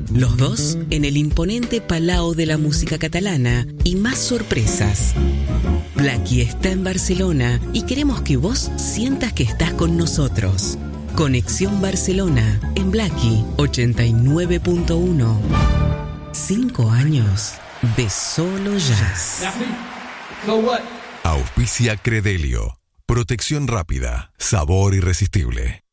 Los dos en el imponente Palau de la Música Catalana y más sorpresas. Blackie está en Barcelona y queremos que vos sientas que estás con nosotros. Conexión Barcelona en Blackie 89.1. 5 años de solo jazz. Auspicia Credelio. Protección rápida. Sabor irresistible.